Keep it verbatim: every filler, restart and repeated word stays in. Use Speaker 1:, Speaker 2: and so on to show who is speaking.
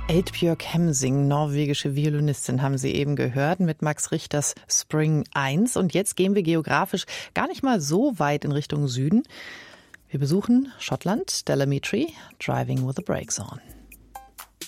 Speaker 1: Eldbjørg Hemsing, norwegische Violinistin, haben Sie eben gehört, mit Max Richters Spring eins. Und jetzt gehen wir geografisch gar nicht mal so weit in Richtung Süden. Wir besuchen Schottland, Delamitri, Driving with the Brakes On.